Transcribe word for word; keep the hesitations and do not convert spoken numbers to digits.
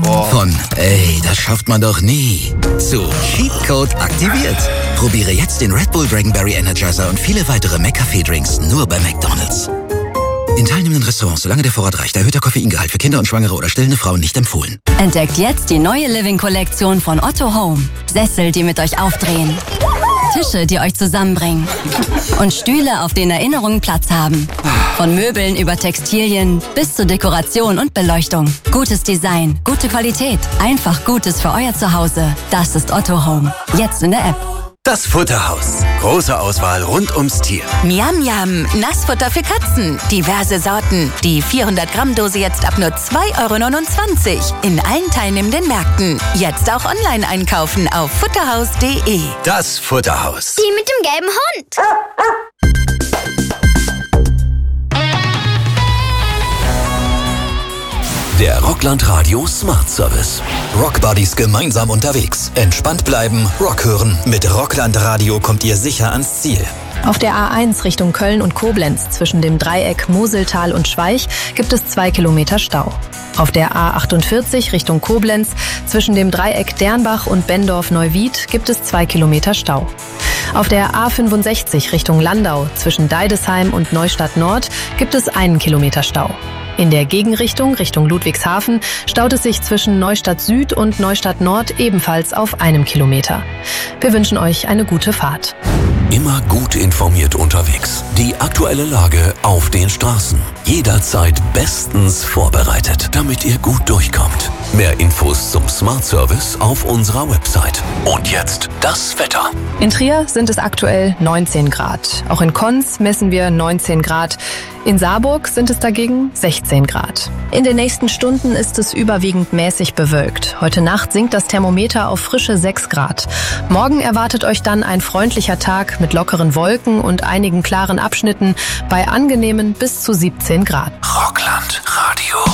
Boah. Von ey, das schafft man doch nie zu Cheatcode aktiviert. Probiere jetzt den Red Bull Dragonberry Energizer und viele weitere McCafé-Drinks nur bei McDonald's. In teilnehmenden Restaurants, solange der Vorrat reicht, erhöhter Koffeingehalt für Kinder und Schwangere oder stillende Frauen nicht empfohlen. Entdeckt jetzt die neue Living-Kollektion von Otto Home. Sessel, die mit euch aufdrehen. Tische, die euch zusammenbringen. Und Stühle, auf denen Erinnerungen Platz haben. Von Möbeln über Textilien bis zu Dekoration und Beleuchtung. Gutes Design, gute Qualität. Einfach Gutes für euer Zuhause. Das ist Otto Home. Jetzt in der App. Das Futterhaus. Große Auswahl rund ums Tier. Miam Miam, Nassfutter für Katzen. Diverse Sorten. Die vierhundert Gramm Dose jetzt ab nur zwei Euro neunundzwanzig. In allen teilnehmenden Märkten. Jetzt auch online einkaufen auf futterhaus punkt de. Das Futterhaus. Die mit dem gelben Hund. Der Rockland Radio Smart Service. Rockbuddies gemeinsam unterwegs. Entspannt bleiben, Rock hören. Mit Rockland Radio kommt ihr sicher ans Ziel. Auf der A eins Richtung Köln und Koblenz zwischen dem Dreieck Moseltal und Schweich gibt es zwei Kilometer Stau. Auf der A achtundvierzig Richtung Koblenz zwischen dem Dreieck Dernbach und Bendorf-Neuwied gibt es zwei Kilometer Stau. Auf der A fünfundsechzig Richtung Landau zwischen Deidesheim und Neustadt Nord gibt es einen Kilometer Stau. In der Gegenrichtung, Richtung Ludwigshafen, staut es sich zwischen Neustadt Süd und Neustadt Nord ebenfalls auf einem Kilometer. Wir wünschen euch eine gute Fahrt. Immer gut informiert unterwegs. Die aktuelle Lage auf den Straßen. Jederzeit bestens vorbereitet, damit ihr gut durchkommt. Mehr Infos zum Smart Service auf unserer Website. Und jetzt das Wetter. In Trier sind es aktuell neunzehn Grad. Auch in Konz messen wir neunzehn Grad. In Saarburg sind es dagegen sechzehn Grad. In den nächsten Stunden ist es überwiegend mäßig bewölkt. Heute Nacht sinkt das Thermometer auf frische sechs Grad. Morgen erwartet euch dann ein freundlicher Tag mit lockeren Wolken und einigen klaren Abschnitten bei angenehmen bis zu siebzehn Grad. Rockland Radio.